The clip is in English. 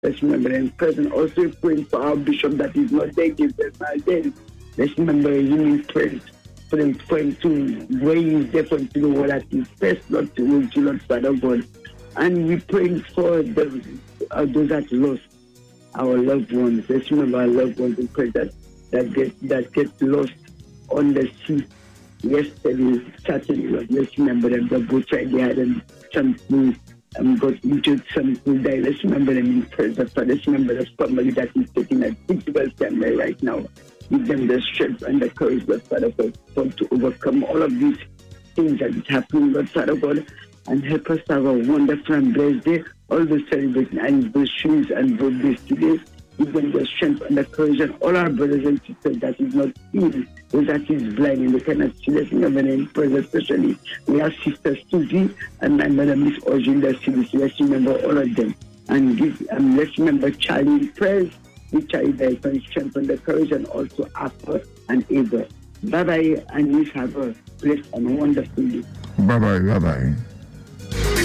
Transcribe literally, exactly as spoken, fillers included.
Let's remember them present. Also praying for our bishop that is not there, give them my day. Let's remember him in prayer for them, for him to where he is there for him to know what that is best, Lord, to will to Lord Father God. And we praying for the, uh, those that lost our loved ones. Let's remember our loved ones in prayer that, that get that get lost on the sea yesterday, Saturday, Lord. Let's remember them. The boat right there had something um, got injured, something died. Let's remember them in prayer. But let's remember the family that is taking a difficult time right now. Give them the strength and the courage, Lord Father God, to overcome all of these things that is happening, Lord Father God, and help us have a wonderful and blessed day. All the celebrating anniversaries and birthdays today. Give them the strength and the courage, and all our brothers and sisters that is not in, those that is blind and they cannot see. Let's remember them in prayer, especially we have Sister Susie and my mother Miss Audrey in the city. Let's remember all of them. And give um, let's remember Charlie in prayers. We Charlie there for strength and the courage, and also Apple and Ava. Bye bye, and we have a blessed and wonderful day. Bye bye, bye bye.